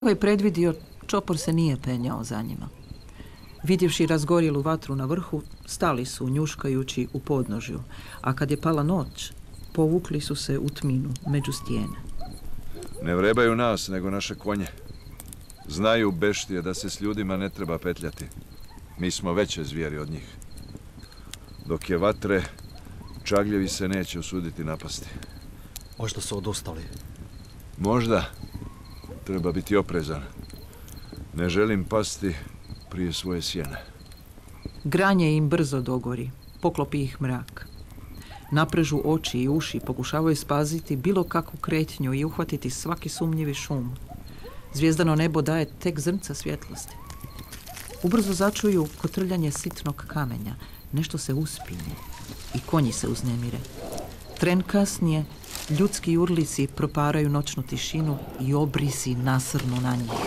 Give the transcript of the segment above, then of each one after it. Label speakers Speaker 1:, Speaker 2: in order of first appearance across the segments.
Speaker 1: je predvidio, čopor se nije penjao za njima. Vidjevši razgorjelu vatru na vrhu, stali su njuškajući u podnožju, a kad je pala noć, povukli su se u tminu među stijene.
Speaker 2: Ne vrebaju nas, nego naše konje. Znaju beštije da se s ljudima ne treba petljati. Mi smo veće zvijeri od njih. Dok je vatre, čagljevi se neće usuditi napasti.
Speaker 3: Možda su odustali.
Speaker 2: Možda. Treba biti oprezan. Ne želim pasti prije svoje sjene.
Speaker 1: Granje im brzo dogori, poklopi ih mrak. Naprežu oči i uši, pokušavaju spaziti bilo kakvu kretnju i uhvatiti svaki sumnjivi šum. Zvijezdano nebo daje tek zrnca svjetlosti. Ubrzo začuju kotrljanje sitnog kamenja. Nešto se uspinje i konji se uznemire. Tren kasnije, ljudski urlici proparaju noćnu tišinu i obrisi nasrnu na njih.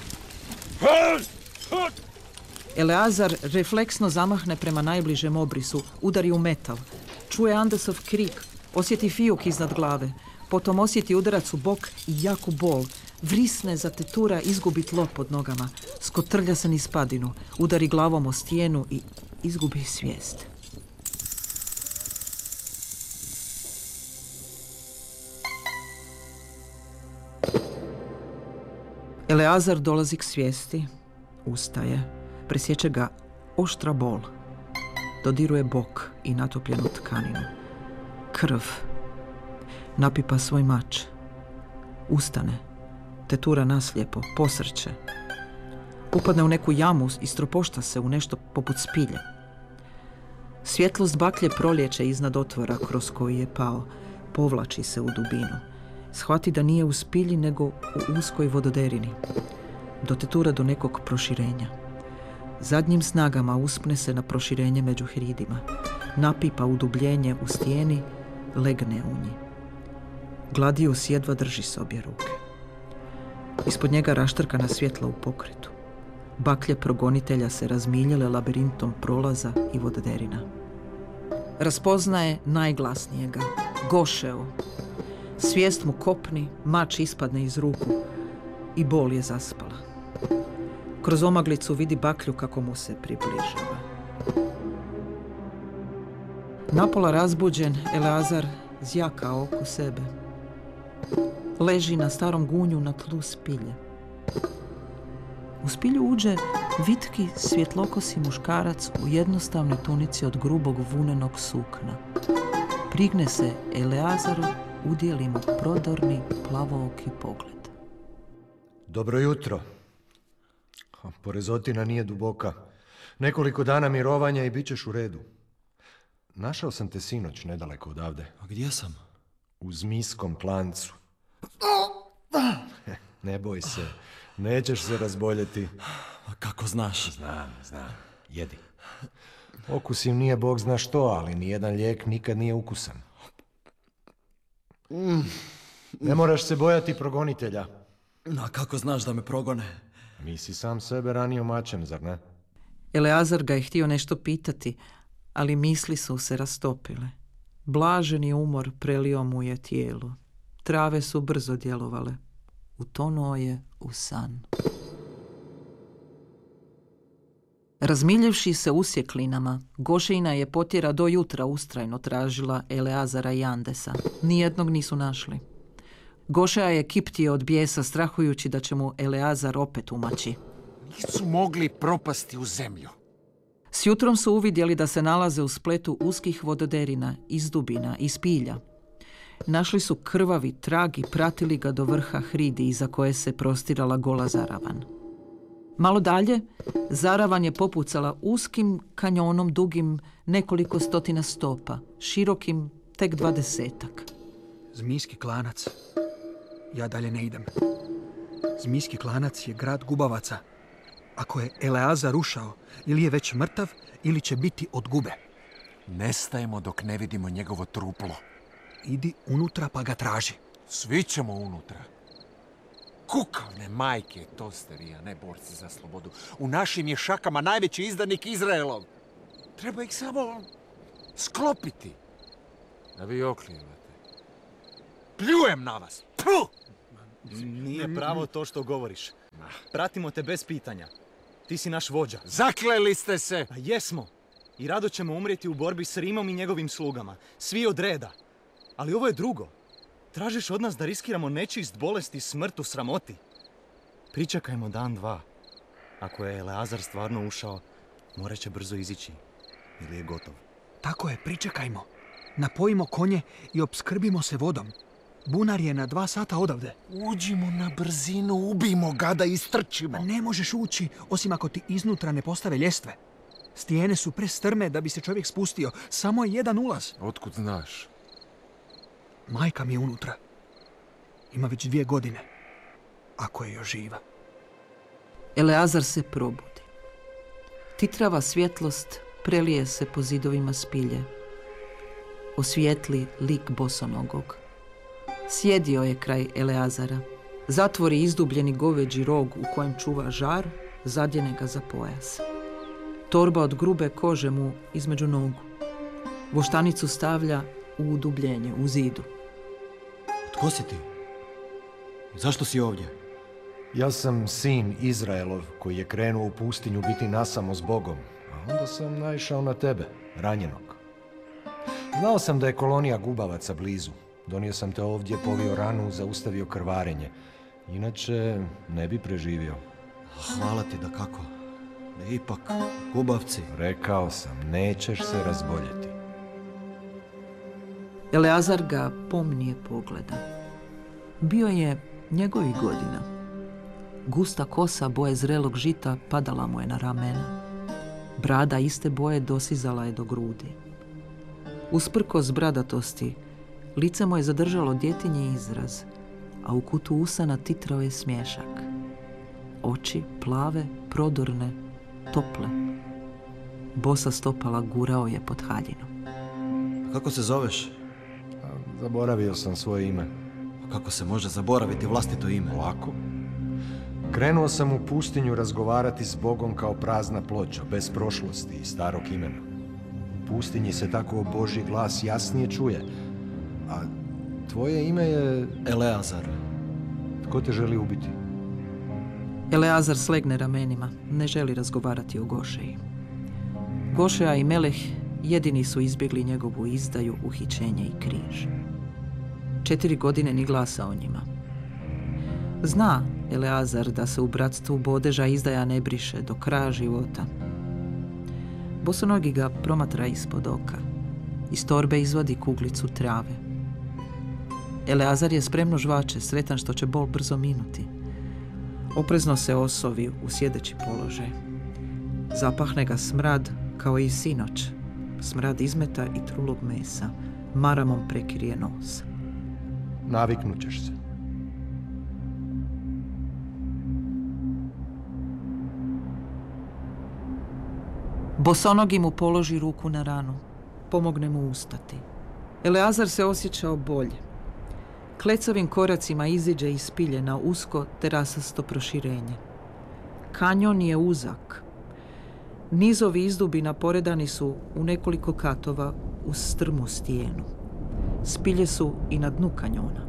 Speaker 1: Eleazar refleksno zamahne prema najbližem obrisu, udari u metal. Čuje Andesov krik, osjeti fijuk iznad glave, potom osjeti udarac u bok i jaku bol. Vrisne, zatetura, izgubi tlo pod nogama, skotrlja se niz padinu, udari glavom o stijenu i izgubi svijest. Eleazar dolazi k svijesti, ustaje, presječe ga oštra bol. Dodiruje bok i natopljenu tkaninu. Krv. Napipa svoj mač. Ustane. Tetura naslijepo, posrće. Upadne u neku jamu i stropošta se u nešto poput spilje. Svjetlost baklje prolijeće iznad otvora kroz koji je pao. Povlači se u dubinu. Shvati da nije u spilji nego u uskoj vododerini. Dotetura do nekog proširenja. Zadnjim snagama uspne se na proširenje među hridima. Napipa udubljenje u stijeni, legne u nji. Gladius jedva drži s obje ruke. Ispod njega raštrkana svjetla u pokretu. Baklje progonitelja se razmiljele labirintom prolaza i vododerina. Raspoznaje najglasnijega, Gošeo. Svijest mu kopni, mač ispadne iz ruku i bol je zaspala. Kroz omaglicu vidi baklju kako mu se približava. Napola razbuđen, Eleazar zjaka oko sebe. Leži na starom gunju na tlu spilje. U spilju uđe vitki, svjetlokosi muškarac u jednostavnoj tunici od grubog vunenog sukna. Prigne se Eleazaru, udijeli mu prodorni, plavooki pogled.
Speaker 3: Dobro jutro. Porezotina nije duboka. Nekoliko dana mirovanja i bit ćeš u redu. Našao sam te sinoć nedaleko odavde.
Speaker 4: A gdje sam?
Speaker 3: U zmijskom klancu. Ne boj se. Nećeš se razboljeti.
Speaker 4: Kako znaš?
Speaker 3: Znam. Jedi. Okus im nije bog zna što, ali nijedan lijek nikad nije ukusan. Ne moraš se bojati progonitelja.
Speaker 4: A kako znaš da me progone?
Speaker 3: Mi si sam sebe ranio mačem, zar ne?
Speaker 1: Eleazar ga je htio nešto pitati, ali misli su se rastopile. Blaženi umor prelio mu je tijelo. Trave su brzo djelovale. Utonuo je u san. Razmiljevši se usjeklinama, Gošeina je potjera do jutra ustrajno tražila Eleazara i Andesa. Nijednog nisu našli. Gošeja je kiptio od bijesa, strahujući da će mu Eleazar opet umaći.
Speaker 5: Nisu mogli propasti u zemlju.
Speaker 1: S jutrom su uvidjeli da se nalaze u spletu uskih vododerina, iz dubina i spilja. Našli su krvavi trag i pratili ga do vrha hridi iza koje se prostirala gola zaravan. Malo dalje, zaravan je popucala uskim kanjonom dugim nekoliko stotina stopa, širokim tek 20-ak.
Speaker 5: Zmijski klanac. Ja dalje ne idem. Zmijski klanac je grad gubavaca. Ako je Eleazar ušao, ili je već mrtav, ili će biti od gube.
Speaker 6: Nestajemo dok ne vidimo njegovo truplo.
Speaker 5: Idi unutra pa ga traži.
Speaker 6: Svi ćemo unutra. Kukavne majke, tosteri, a ne borci za slobodu. U našim je šakama najveći izdanik Izraelov. Treba ih samo sklopiti. Da vi oklijevate. Pljujem na vas! Puh!
Speaker 3: Nije pravo to što govoriš.
Speaker 7: Pratimo te bez pitanja. Ti si naš vođa.
Speaker 6: Zakleli ste se!
Speaker 7: A jesmo. I rado ćemo umrijeti u borbi s Rimom i njegovim slugama. Svi od reda. Ali ovo je drugo. Tražiš od nas da riskiramo nečist, bolest i smrt u sramoti. Pričekajmo dan, dva. Ako je Eleazar stvarno ušao, morat će brzo izići. Ili je gotov.
Speaker 5: Tako je, pričekajmo. Napojimo konje i opskrbimo se vodom. Bunar je na 2 sata odavde.
Speaker 6: Uđimo na brzinu, ubijmo ga da istrčimo.
Speaker 5: Ma ne možeš ući, osim ako ti iznutra ne postave ljestve. Stijene su prestrme da bi se čovjek spustio. Samo je jedan ulaz.
Speaker 6: Otkud znaš?
Speaker 5: Majka mi je unutra. Ima već 2 godine. Ako je još živa.
Speaker 1: Eleazar se probudi. Titrava svjetlost prelije se po zidovima spilje. Osvijetli lik bosonogog. Sjedio je kraj Eleazara. Zatvori izdubljeni goveđi rog u kojem čuva žar, zadjene ga za pojas. Torba od grube kože mu između nogu. Voštanicu stavlja u udubljenje, u zidu.
Speaker 7: Tko si ti? Zašto si ovdje?
Speaker 3: Ja sam sin Izraelov koji je krenuo u pustinju biti nasamo s Bogom, a onda sam naišao na tebe, ranjenog. Znao sam da je kolonija gubavaca blizu. Donio sam te ovdje, povio ranu, zaustavio krvarenje. Inače, ne bi preživio.
Speaker 7: Hvala ti da kako. Ipak, gubavci.
Speaker 3: Rekao sam, nećeš se razboljeti.
Speaker 1: Eleazar ga pomnije pogleda. Bio je njegovih godina. Gusta kosa boje zrelog žita padala mu je na ramena. Brada iste boje dosizala je do grudi. Usprkos bradatosti, lice mu je zadržalo djetinji izraz, a u kutu usana titrao je smiješak. Oči plave, prodorne, tople. Bosa stopala gurao je pod haljinu.
Speaker 7: Kako se zoveš?
Speaker 3: Zaboravio sam svoje ime.
Speaker 7: Kako se može zaboraviti vlastito ime?
Speaker 3: Lako. Krenuo sam u pustinju razgovarati s Bogom kao prazna ploča, bez prošlosti i starog imena. U pustinji se tako Božji glas jasnije čuje. A tvoje ime je...
Speaker 7: Eleazar.
Speaker 3: Tko te želi ubiti?
Speaker 1: Eleazar slegne ramenima, ne želi razgovarati o Gošeji. Gošeja i Meleh jedini su izbjegli njegovu izdaju, uhićenje i križ. 4 godine ni glasa o njima. Zna Eleazar da se u bratstvu bodeža izdaja ne briše do kraja života. Bosonogi ga promatra ispod oka. Iz torbe izvadi kuglicu trave. Eleazar je spremno žvače, sretan što će bol brzo minuti. Oprezno se osovi u sjedeći položaj. Zapahne ga smrad kao i sinoć. Smrad izmeta i trulog mesa. Maramom prekirije nos.
Speaker 3: Naviknut ćeš se.
Speaker 1: Bosonogi mu položi ruku na ranu. Pomogne mu ustati. Eleazar se osjećao bolje. Klecovim koracima iziđe iz spilje na usko terasasto proširenje. Kanjon je uzak. Nizovi izdubina poredani su u nekoliko katova uz strmu stijenu. Spilje su i na dnu kanjona.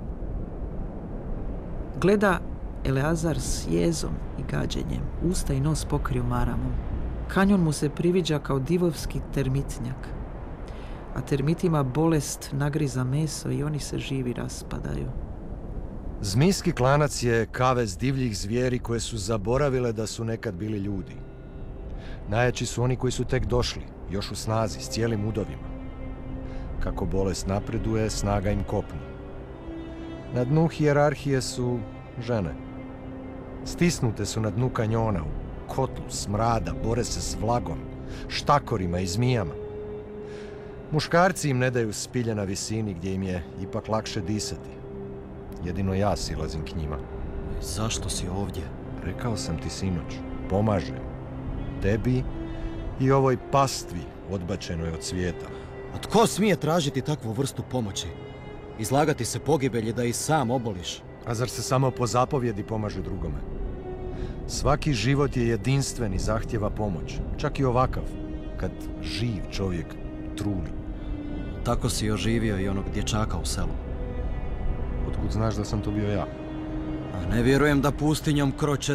Speaker 1: Gleda Eleazar s jezom i gađenjem. Usta i nos pokrio maramom. Kanjon mu se priviđa kao divovski termitnjak. A termitima bolest nagriza meso i oni se živi raspadaju.
Speaker 3: Zmijski klanac je kavez divljih zvijeri koje su zaboravile da su nekad bili ljudi. Najjači su oni koji su tek došli, još u snazi, s cijelim udovima. Kako bolest napreduje, snaga im kopni. Na dnu hijerarhije su žene. Stisnute su na dnu kanjona, u kotlu smrada, bore se s vlagom, štakorima i zmijama. Muškarci im ne daju spilje na visini gdje im je ipak lakše disati. Jedino ja silazim k njima.
Speaker 7: Zašto si ovdje?
Speaker 3: Rekao sam ti sinoć, pomažem. Tebi i ovoj pastvi odbačenoj od svijeta.
Speaker 7: A tko smije tražiti takvu vrstu pomoći? Izlagati se pogibelji da i sam oboliš?
Speaker 3: A zar se samo po zapovjedi pomaže drugome? Svaki život je jedinstven i zahtjeva pomoć. Čak i ovakav, kad živ čovjek truli.
Speaker 7: Tako si oživio i onog dječaka u selu.
Speaker 3: Otkud znaš da sam to bio ja?
Speaker 7: A ne vjerujem da pustinjom kroče 2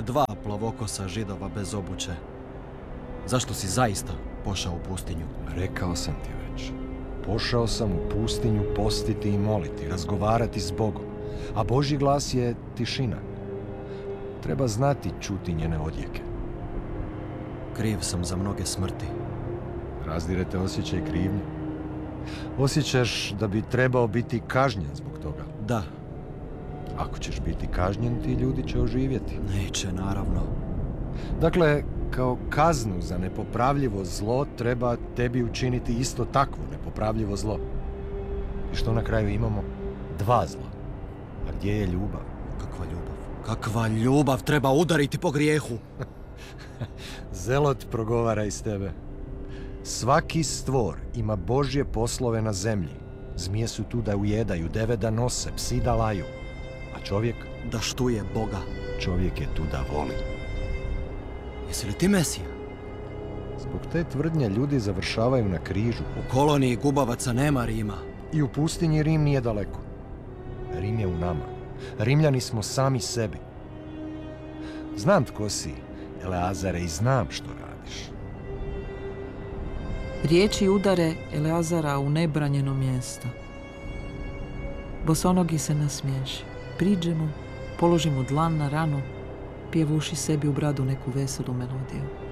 Speaker 4: plavokosa Židova bez obuće? Zašto si zaista pošao u pustinju?
Speaker 3: Rekao sam ti već. Pošao sam u pustinju postiti i moliti, razgovarati s Bogom. A Božji glas je tišina. Treba znati čuti njene odjeke.
Speaker 4: Kriv sam za mnoge smrti.
Speaker 3: Razdirete osjećaj krivnje. Osjećaš da bi trebao biti kažnjen zbog toga.
Speaker 4: Da,
Speaker 3: Ako ćeš biti kažnjen, ti ljudi će oživjeti.
Speaker 4: neće, naravno.
Speaker 3: Dakle, kao kaznu za nepopravljivo zlo treba tebi učiniti isto takvo nepopravljivo zlo. I što na kraju imamo? 2 zla. A gdje je ljubav?
Speaker 4: Kakva ljubav? Kakva ljubav treba udariti po grijehu?
Speaker 3: Zelot progovara iz tebe. Svaki stvor ima Božje poslove na zemlji. Zmije su tu da ujedaju, deve da nose, psi da laju. A čovjek?
Speaker 4: Da štuje Boga.
Speaker 3: Čovjek je tu da voli.
Speaker 4: Jesi li ti Mesija?
Speaker 3: Zbog te tvrdnje ljudi završavaju na križu.
Speaker 4: U koloniji gubavaca nema Rima.
Speaker 3: I u pustinji Rim nije daleko. Rim je u nama. Rimljani smo sami sebi. Znam tko si, Eleazare, i znam što radiš.
Speaker 1: Riječi udare Eleazara u nebranjeno mjesto. Bosonogi se nasmiješi. Priđe mu, položi mu dlan na ranu, pjevuši sebi u bradu neku veselu melodiju.